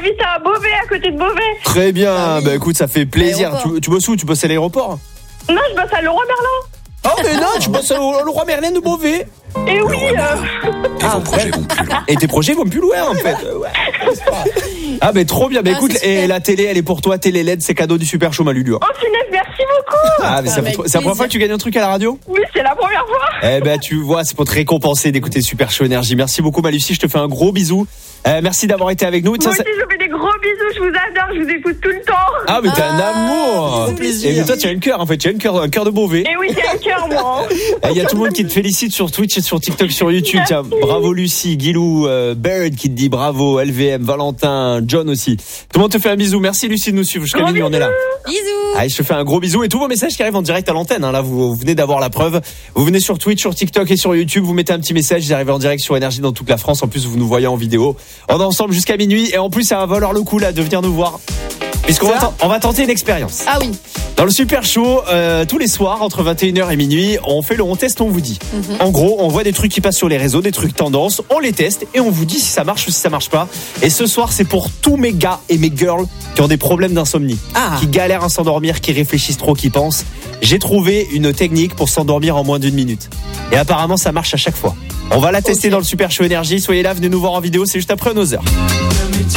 j'habite à Beauvais, à côté de Beauvais. Très bien, Ah oui. bah écoute, ça fait plaisir. L'aéroport. Tu bosses où? Tu bosses à l'aéroport? Non, je bosse à Leroy Merlin. Oh mais non, tu bosses au Leroy Merlin de Beauvais. Et oui, Et vos projets vont plus loin. Et tes projets vont plus loin en fait. Ouais. Ah mais trop bien, bah Ah, écoute, c'est super. et la télé elle est pour toi, télé LED, c'est cadeau du Super Show Malulu. oh punaise, merci beaucoup. Ah mais ça fait avec trop- c'est la première plaisir. fois que tu gagnes un truc à la radio? Oui, c'est la première fois. Eh ben tu vois, c'est pour te récompenser d'écouter Super Show Énergie. Merci beaucoup Malucie, je te fais un gros bisou. Merci d'avoir été avec nous. Moi aussi, je vous fais des gros bisous, je vous adore, je vous écoute tout le temps. Ah mais t'es un amour. c'est plaisir. Et mais toi tu as une cœur en fait, tu as un cœur de Beauvais. Et oui, j'ai un cœur, moi. Il y a tout le monde qui te félicite sur Twitch et sur TikTok, sur YouTube. Tiens, bravo Lucie, Guilou, Bird qui te dit bravo, LVM, Valentin, John aussi. Tout le monde te fait un bisou. Merci Lucie de nous suivre jusqu'à Gros minuit, on est là. Bisous. Allez, je te fais un gros bisou et tous vos messages qui arrivent en direct à l'antenne. Hein. Là, vous venez d'avoir la preuve. Vous venez sur Twitch, sur TikTok et sur YouTube. Vous mettez un petit message. Ils arrivent en direct sur Énergie dans toute la France. En plus, vous nous voyez en vidéo. On est ensemble jusqu'à minuit et en plus, ça va valoir le coup là de venir nous voir. Puisqu'on on va tenter une expérience. Ah oui. Dans le Super Show, tous les soirs, entre 21h et minuit, on fait le on teste, on vous dit. En gros, on voit des trucs qui passent sur les réseaux, des trucs tendances, on les teste et on vous dit si ça marche ou si ça marche pas. Et ce soir, c'est pour tous mes gars et mes girls qui ont des problèmes d'insomnie, qui galèrent à s'endormir, qui réfléchissent trop, qui pensent. J'ai trouvé une technique pour s'endormir en moins d'1 minute. Et apparemment, ça marche à chaque fois. On va la tester dans le Super Show Énergie. Soyez là, venez nous voir en vidéo, c'est juste après nos heures.